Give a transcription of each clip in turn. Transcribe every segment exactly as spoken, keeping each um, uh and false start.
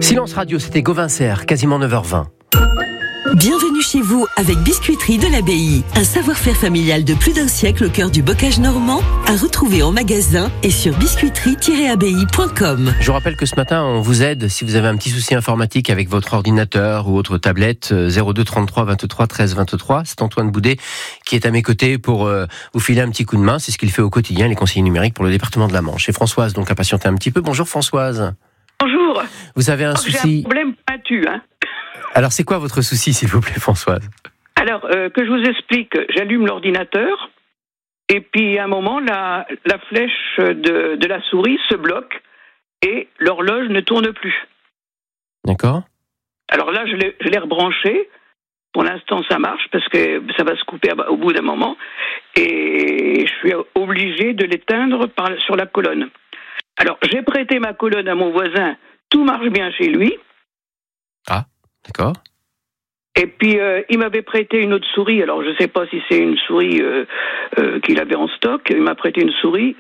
Silence Radio, c'était Gauvin Serre, quasiment neuf heures vingt. Bienvenue chez vous avec Biscuiterie de l'Abbaye. Un savoir-faire familial de plus d'un siècle au cœur du bocage normand, à retrouver en magasin et sur biscuiterie tiret abbaye point com. Je vous rappelle que ce matin, on vous aide si vous avez un petit souci informatique avec votre ordinateur ou autre tablette. zéro deux trente-trois vingt-trois treize vingt-trois. C'est Antoine Boudet qui est à mes côtés pour euh, vous filer un petit coup de main. C'est ce qu'il fait au quotidien, les conseillers numériques pour le département de la Manche. Et Françoise, donc, a patienté un petit peu. Bonjour Françoise. Bonjour. Vous avez un oh, souci. J'ai un problème pointu, hein. Alors, c'est quoi votre souci, s'il vous plaît, Françoise ? Alors, euh, que je vous explique, j'allume l'ordinateur, et puis à un moment, la, la flèche de, de la souris se bloque, et l'horloge ne tourne plus. D'accord. Alors là, je l'ai, je l'ai rebranché. Pour l'instant, ça marche, parce que ça va se couper au bout d'un moment, et je suis obligé de l'éteindre par, sur la colonne. Alors, j'ai prêté ma colonne à mon voisin, tout marche bien chez lui. Ah, d'accord. Et puis, euh, il m'avait prêté une autre souris. Alors, je ne sais pas si c'est une souris euh, euh, qu'il avait en stock. Il m'a prêté une souris.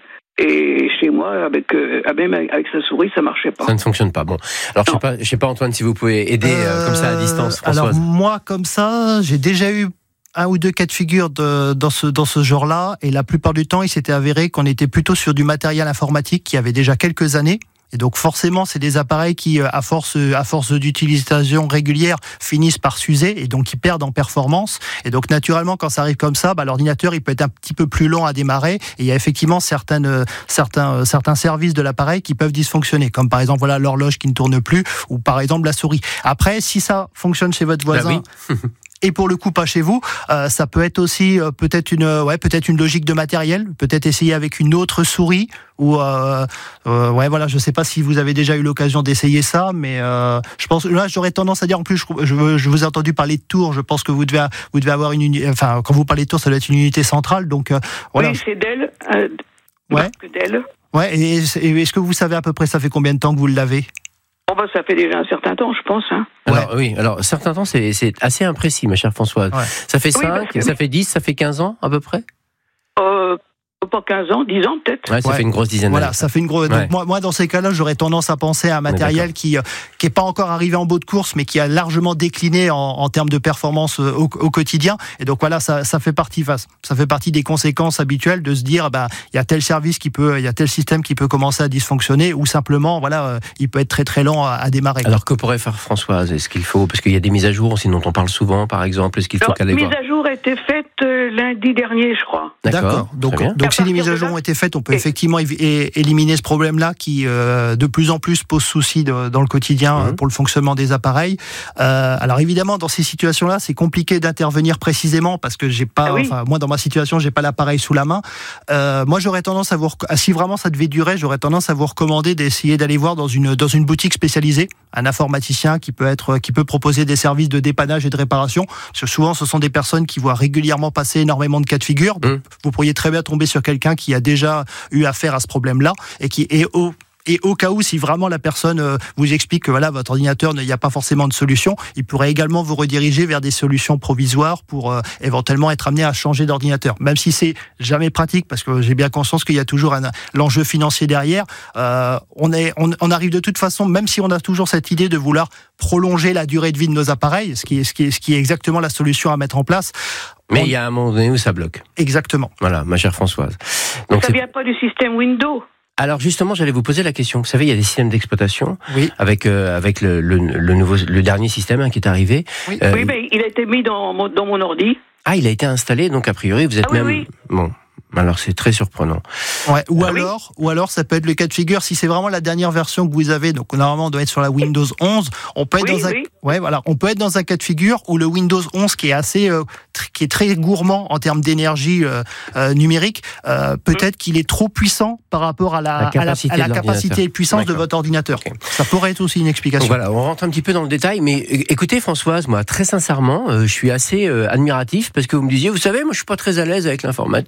Et chez moi, avec, euh, même avec sa souris, ça ne marchait pas. Ça ne fonctionne pas. Bon. Alors, je ne sais pas, je sais pas, Antoine, si vous pouvez aider euh, comme ça à distance, Françoise. Alors, moi, comme ça, j'ai déjà eu un ou deux cas de figure de, dans ce, dans ce genre-là. Et la plupart du temps, il s'était avéré qu'on était plutôt sur du matériel informatique qui avait déjà quelques années. Et donc forcément, c'est des appareils qui, à force, à force d'utilisation régulière, finissent par s'user et donc qui perdent en performance. Et donc naturellement, quand ça arrive comme ça, bah, l'ordinateur il peut être un petit peu plus long à démarrer. Et il y a effectivement certaines, certains, certains services de l'appareil qui peuvent dysfonctionner, comme par exemple voilà l'horloge qui ne tourne plus ou par exemple la souris. Après, si ça fonctionne chez votre voisin. Bah oui. Et pour le coup, pas chez vous, euh, ça peut être aussi euh, peut-être une, ouais, peut-être une logique de matériel, peut-être essayer avec une autre souris ou, euh, euh, ouais, voilà, je sais pas si vous avez déjà eu l'occasion d'essayer ça, mais euh, je pense là, j'aurais tendance à dire en plus, je, je, je vous ai entendu parler de tours, je pense que vous devez, vous devez avoir une, uni, enfin, quand vous parlez de tours, ça doit être une unité centrale, donc euh, voilà. Oui, c'est Dell, euh, ouais. Dell. Ouais, et, et est-ce que vous savez à peu près ça fait combien de temps que vous l'avez ? Oh bah, ça fait déjà un certain temps, je pense. Hein. Alors, ouais. oui, alors, certains temps, c'est, c'est assez imprécis, ma chère Françoise. Ouais. Ça fait cinq, oui, que... ça fait dix, ça fait quinze ans, à peu près ? Euh, pas quinze ans, dix ans peut-être. Ouais, ça ouais. fait une grosse dizaine voilà, d'années. ça fait une grosse. Ouais. Donc moi, moi, dans ces cas-là, j'aurais tendance à penser à un matériel qui euh, qui est pas encore arrivé en bout de course, mais qui a largement décliné en, en termes de performance euh, au, au quotidien. Et donc voilà, ça, ça fait partie, ça fait partie des conséquences habituelles de se dire, bah, il y a tel service qui peut, il y a tel système qui peut commencer à dysfonctionner, ou simplement, voilà, euh, il peut être très très lent à, à démarrer. Alors que pourrait faire Françoise ? Est-ce qu'il faut, parce qu'il y a des mises à jour aussi dont on parle souvent, par exemple, est-ce qu'il faut Alors, qu'elle les mise à jour a été faite euh, lundi dernier, je crois. D'accord. D'accord. Donc, donc si les mises à jour ont été faites, on peut effectivement é- éliminer ce problème-là qui, euh, de plus en plus, pose souci de, dans le quotidien mmh. pour le fonctionnement des appareils. Euh, alors évidemment, dans ces situations-là, c'est compliqué d'intervenir précisément parce que j'ai pas, ah oui. enfin moi dans ma situation, j'ai pas l'appareil sous la main. Euh, moi, j'aurais tendance à vous, rec- si vraiment ça devait durer, j'aurais tendance à vous recommander d'essayer d'aller voir dans une dans une boutique spécialisée, un informaticien qui peut être, qui peut proposer des services de dépannage et de réparation. Parce que souvent, ce sont des personnes qui voient régulièrement passer énormément de cas de figure. Donc, mmh. vous pourriez très bien tomber sur quelqu'un qui a déjà eu affaire à ce problème-là et qui est au Et au cas où, si vraiment la personne euh, vous explique que voilà, votre ordinateur, il n'y a pas forcément de solution, il pourrait également vous rediriger vers des solutions provisoires pour euh, éventuellement être amené à changer d'ordinateur. Même si c'est jamais pratique, parce que j'ai bien conscience qu'il y a toujours un, l'enjeu financier derrière. Euh, on, est, on, on arrive de toute façon, même si on a toujours cette idée de vouloir prolonger la durée de vie de nos appareils, ce qui est, ce qui est, ce qui est exactement la solution à mettre en place. Mais il y a un moment donné où ça bloque. Exactement. Voilà, ma chère Françoise. Donc, ça ne vient pas du système Windows ? Alors justement, j'allais vous poser la question. Vous savez, il y a des systèmes d'exploitation oui. avec euh, avec le, le, le nouveau, le dernier système hein, qui est arrivé. Oui, euh, oui mais il a été mis dans mon, dans mon ordi. Ah, il a été installé, donc a priori, vous êtes ah, oui, même oui. bon. Alors c'est très surprenant. Ouais, ou ah, alors, oui. ou alors ça peut être le cas de figure si c'est vraiment la dernière version que vous avez. Donc normalement on doit être sur la Windows onze. On peut être oui, dans un, oui. ouais voilà, on peut être dans un cas de figure où le Windows onze qui est assez, euh, tr- qui est très gourmand en termes d'énergie euh, euh, numérique, euh, peut-être mmh. qu'il est trop puissant par rapport à la, la capacité, à la, à la capacité et puissance D'accord. de votre ordinateur. Okay. Ça pourrait être aussi une explication. Donc voilà, on rentre un petit peu dans le détail, mais écoutez Françoise, moi très sincèrement, euh, je suis assez euh, admiratif parce que vous me disiez, vous savez, moi je suis pas très à l'aise avec l'informatique.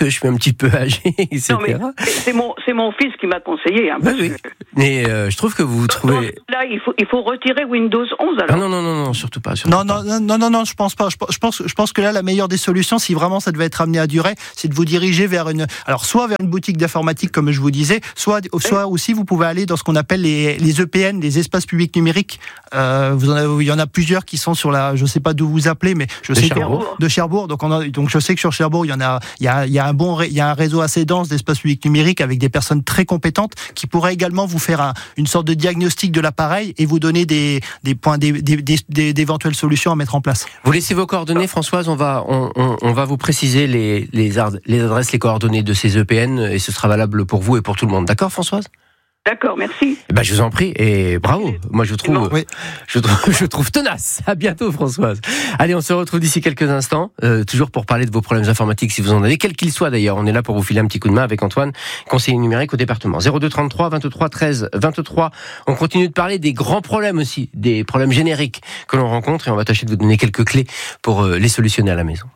que je suis un petit peu âgé, et cetera. Non, mais c'est mon, c'est mon fils qui m'a conseillé. Hein, oui, oui. Que... Mais euh, je trouve que vous vous trouvez... Là, il faut, il faut retirer Windows onze, alors. Ah non, non, non, non, surtout pas. Surtout non, pas. non, non, non, non, je pense pas. Je pense, je pense que là, la meilleure des solutions, si vraiment ça devait être amené à durer, c'est de vous diriger vers une, alors soit vers une boutique d'informatique, comme je vous disais, soit, soit aussi vous pouvez aller dans ce qu'on appelle les, les E P N, les espaces publics numériques. Euh, vous en avez, il y en a plusieurs qui sont sur la, je sais pas d'où vous appelez, mais je de sais Cherbourg. Que, de Cherbourg. Donc, on a, donc je sais que sur Cherbourg, il y en a, il y a, il y a un bon, il y a un réseau assez dense d'espaces publics numériques avec des personnes très compétentes qui pourraient également vous faire un, une sorte de diagnostic de l'appareil et vous donner des, des points, des, des, des, d'éventuelles solutions à mettre en place. Vous laissez vos coordonnées, Françoise. On va, on, on, on va vous préciser les, les, les adresses, les coordonnées de ces E P N et ce sera valable pour vous et pour tout le monde. D'accord, Françoise ? D'accord, merci. Ben, je vous en prie et bravo. Moi, je trouve, oui. je trouve, je trouve tenace. À bientôt, Françoise. Allez, on se retrouve d'ici quelques instants, euh, toujours pour parler de vos problèmes informatiques, si vous en avez, quels qu'ils soient d'ailleurs. On est là pour vous filer un petit coup de main avec Antoine, conseiller numérique au département. zéro deux trente-trois vingt-trois treize vingt-trois. On continue de parler des grands problèmes aussi, des problèmes génériques que l'on rencontre et on va tâcher de vous donner quelques clés pour euh, les solutionner à la maison.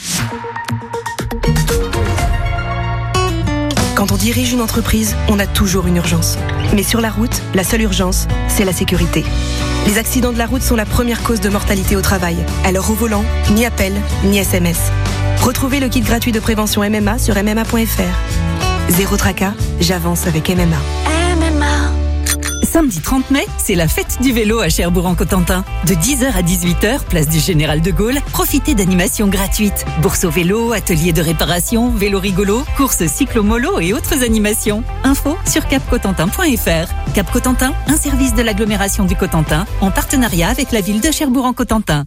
Quand on dirige une entreprise, on a toujours une urgence. Mais sur la route, la seule urgence, c'est la sécurité. Les accidents de la route sont la première cause de mortalité au travail. Alors au volant, ni appel, ni S M S. Retrouvez le kit gratuit de prévention M M A sur m m a point f r. Zéro tracas, j'avance avec M M A. M M A. Samedi trente mai, c'est la fête du vélo à Cherbourg-en-Cotentin. De dix heures à dix-huit heures, place du Général de Gaulle, profitez d'animations gratuites. Bourse au vélo, ateliers de réparation, vélo rigolo, courses cyclo-molo et autres animations. Info sur cap cotentin point f r. Cap Cotentin, un service de l'agglomération du Cotentin, en partenariat avec la ville de Cherbourg-en-Cotentin.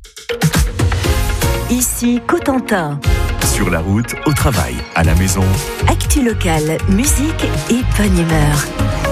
Ici Cotentin. Sur la route, au travail, à la maison. Actu locale, musique et bonne humeur.